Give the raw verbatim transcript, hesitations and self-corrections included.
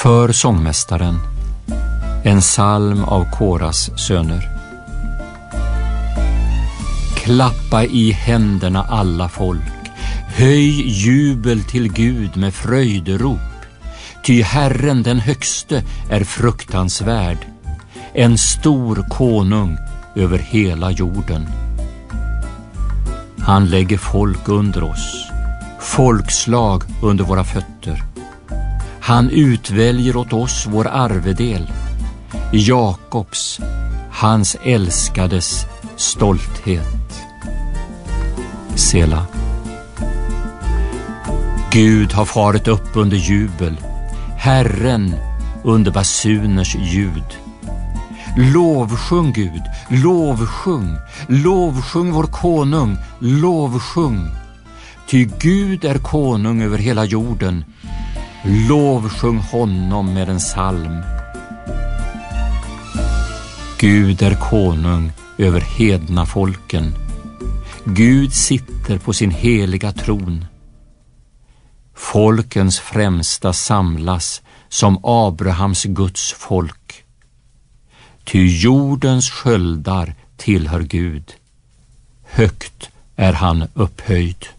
För sångmästaren, en psalm av Koras söner. Klappa i händerna alla folk, höj jubel till Gud med fröjderop, ty Herren den högste är fruktansvärd, en stor konung över hela jorden. Han lägger folk under oss, folkslag under våra fötter. Han utväljer åt oss vår arvedel, Jakobs, hans älskades stolthet. Sela. Gud har farit upp under jubel, Herren under basuners ljud. Lovsjung Gud, lovsjung, lovsjung vår konung, lovsjung. Ty Gud är konung över hela jorden, lovsjung honom med en psalm. Gud är konung över hedna folken, Gud sitter på sin heliga tron. Folkens främsta samlas som Abrahams Guds folk. Ty jordens sköldar tillhör Gud, högt är han upphöjd.